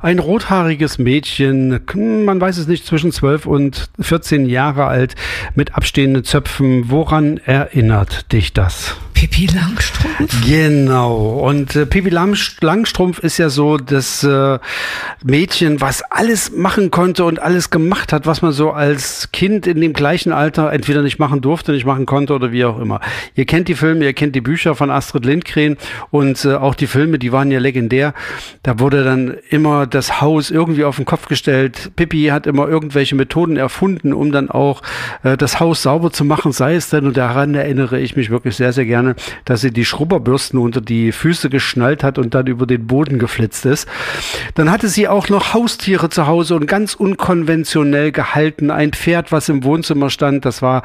Ein rothaariges Mädchen, man weiß es nicht, zwischen 12 und 14 Jahre alt, mit abstehenden Zöpfen. Woran erinnert dich das? Pippi Langstrumpf? Genau. Und Pippi Langstrumpf ist ja so das Mädchen, was alles machen konnte und alles gemacht hat, was man so als Kind in dem gleichen Alter entweder nicht machen durfte, nicht machen konnte oder wie auch immer. Ihr kennt die Filme, ihr kennt die Bücher von Astrid Lindgren und auch die Filme, die waren ja legendär. Da wurde dann immer das Haus irgendwie auf den Kopf gestellt. Pippi hat immer irgendwelche Methoden erfunden, um dann auch das Haus sauber zu machen, sei es denn, und daran erinnere ich mich wirklich sehr, sehr gerne, dass sie die Schrubberbürsten unter die Füße geschnallt hat und dann über den Boden geflitzt ist. Dann hatte sie auch noch Haustiere zu Hause und ganz unkonventionell gehalten. Ein Pferd, was im Wohnzimmer stand, das war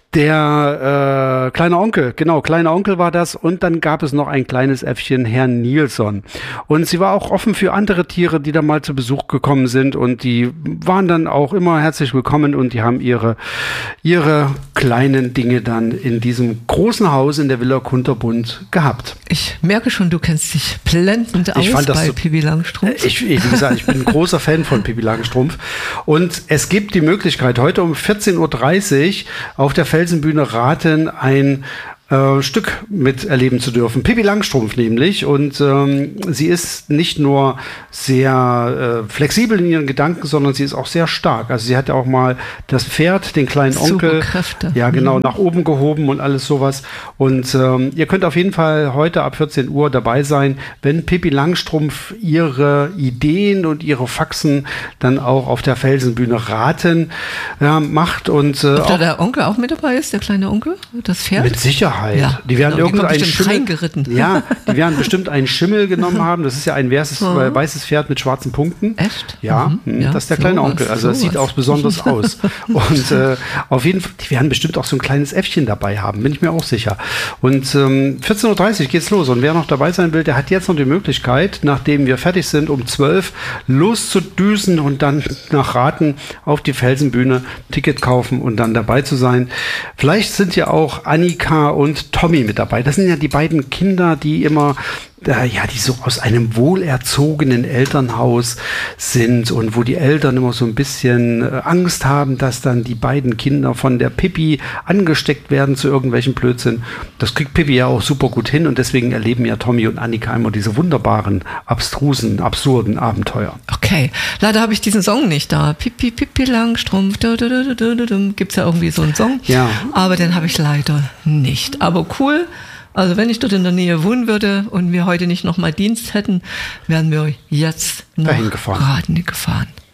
der kleine Onkel. Genau, kleiner Onkel war das. Und dann gab es noch ein kleines Äffchen, Herrn Nilsson. Und sie war auch offen für andere Tiere, die da mal zu Besuch gekommen sind. Und die waren dann auch immer herzlich willkommen und die haben ihre kleinen Dinge dann in diesem großen Haus in der Villa Kunterbund gehabt. Ich merke schon, du kennst dich blendend aus bei Pippi Langstrumpf. Wie gesagt, ich bin ein großer Fan von Pippi Langstrumpf. Und es gibt die Möglichkeit, heute um 14.30 Uhr auf der Felsenbühne Rathen ein Stück miterleben zu dürfen. Pippi Langstrumpf nämlich. Und sie ist nicht nur sehr flexibel in ihren Gedanken, sondern sie ist auch sehr stark. Also sie hat ja auch mal das Pferd, den kleinen Onkel, ja genau, nach oben gehoben und alles sowas. Und ihr könnt auf jeden Fall heute ab 14 Uhr dabei sein, wenn Pippi Langstrumpf ihre Ideen und ihre Faxen dann auch auf der Felsenbühne Rathen macht. Und ob da der Onkel auch mit dabei ist, der kleine Onkel, das Pferd? Mit Sicherheit. Ja, die werden irgendeinen Schimmel, ja, die werden bestimmt einen Schimmel genommen haben. Das ist ja ein weißes Pferd mit schwarzen Punkten. Echt? Ja, das ist der kleine Onkel. Also das sieht auch besonders aus. Und auf jeden Fall, die werden bestimmt auch so ein kleines Äffchen dabei haben, bin ich mir auch sicher. Und 14.30 Uhr geht's los. Und wer noch dabei sein will, der hat jetzt noch die Möglichkeit, nachdem wir fertig sind, um 12 loszudüsen und dann nach Rathen auf die Felsenbühne Ticket kaufen und dann dabei zu sein. Vielleicht sind ja auch Annika und Tommy mit dabei. Das sind ja die beiden Kinder, die immer die so aus einem wohlerzogenen Elternhaus sind und wo die Eltern immer so ein bisschen Angst haben, dass dann die beiden Kinder von der Pippi angesteckt werden zu irgendwelchen Blödsinn. Das kriegt Pippi ja auch super gut hin und deswegen erleben ja Tommy und Annika immer diese wunderbaren, abstrusen, absurden Abenteuer. Okay, leider habe ich diesen Song nicht da. Pippi Langstrumpf, gibt's ja irgendwie so einen Song, ja. Aber den habe ich leider nicht. Aber cool. Also wenn ich dort in der Nähe wohnen würde und wir heute nicht nochmal Dienst hätten, wären wir jetzt nach Rathen gefahren.